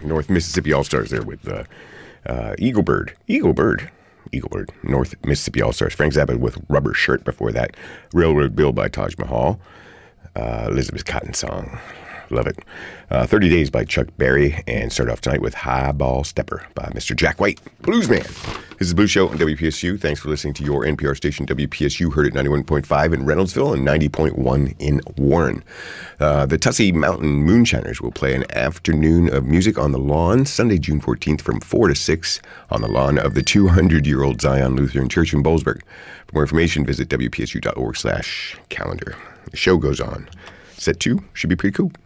North Mississippi All-Stars there with Eaglebird, North Mississippi All-Stars. Frank Zappa with Rubber Shirt before that. Railroad Bill by Taj Mahal. Elizabeth Cotton Song. Love it. 30 Days by Chuck Berry. And start off tonight with Highball Stepper by Mr. Jack White, Bluesman. This is the Blues Show on WPSU. Thanks for listening to your NPR station, WPSU. Heard at 91.5 in Reynoldsville and 90.1 in Warren. The Tussey Mountain Moonshiners will play an afternoon of music on the lawn Sunday, June 14th from 4 to 6 on the lawn of the 200-year-old Zion Lutheran Church in Boalsburg. For more information, visit WPSU.org/calendar. The show goes on. Set 2 should be pretty cool.